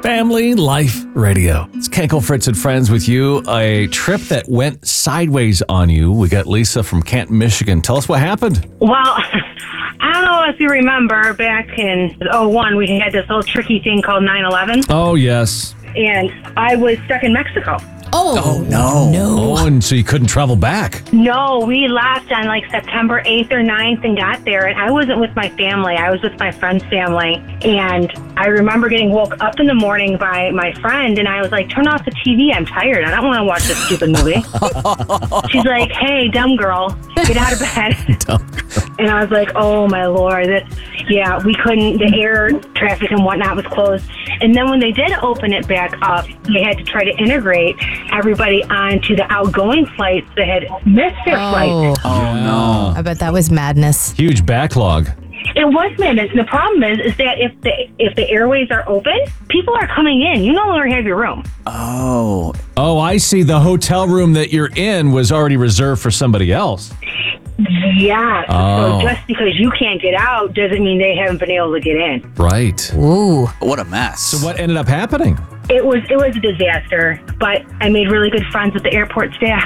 Family Life Radio. It's Kenkel, Fritz, and Friends with you. A trip that went sideways on you. We got Lisa from Canton, Michigan. Tell us what happened. Well, I don't know if you remember back in '01, we had this whole tricky thing called 9/11, Oh, yes. and I was stuck in Mexico. Oh, no. Oh, and so you couldn't travel back. No, we left on like September 8th or 9th and got there, and I wasn't with my family. I was with my friend's family, and I remember getting woke up in the morning by my friend, and I was like, turn off the TV. I'm tired. I don't want to watch this stupid movie. She's like, hey, dumb girl, get out of bed. And I was like, oh, my Lord. Yeah, we couldn't. The air traffic and whatnot was closed. And then when they did open it back up, they had to try to integrate everybody onto the outgoing flights that had missed their flights. Oh, no. I bet that was madness. Huge backlog. It was madness. And the problem is that if the airways are open, people are coming in. You no longer have your room. Oh. Oh, I see. The hotel room that you're in was already reserved for somebody else. Yeah. Oh. So just because you can't get out doesn't mean they haven't been able to get in. Right. Ooh. What a mess. So what ended up happening? It was a disaster, but I made really good friends with the airport staff.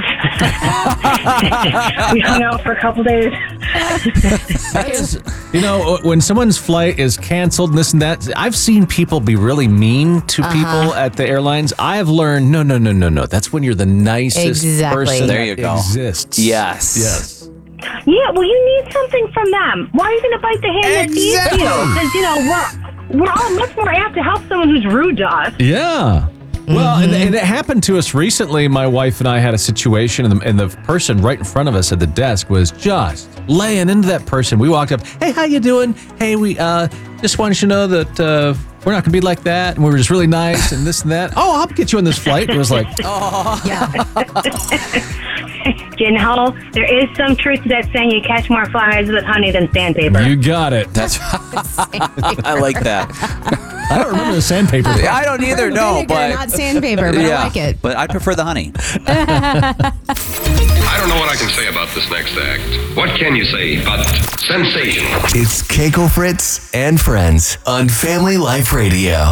We hung out for a couple days. When someone's flight is canceled and this and that, I've seen people be really mean to people at the airlines. I have learned, no. That's when you're the nicest Exactly. person There you that go. exists. Yes. Yes. Yeah, well, you need something from them. Why are you going to bite the hand that feeds you? Because, we're all much more apt to help someone who's rude to us. Yeah. Well, and it happened to us recently. My wife and I had a situation, and the person right in front of us at the desk was just laying into that person. We walked up, hey, how you doing? Hey, we just wanted you to know that we're not going to be like that, and we were just really nice and this and that. Oh, I'll get you on this flight. It was like, Yeah. You know, there is some truth to that saying, you catch more flies with honey than sandpaper. you got it. That's I like that. I don't remember the sandpaper. I don't either, no, Vinegar, but not sandpaper, but I like it. But I prefer the honey. I don't know what I can say about this next act. What can you say but sensational? It's Keiko, Fritz, and Friends on Family Life Radio.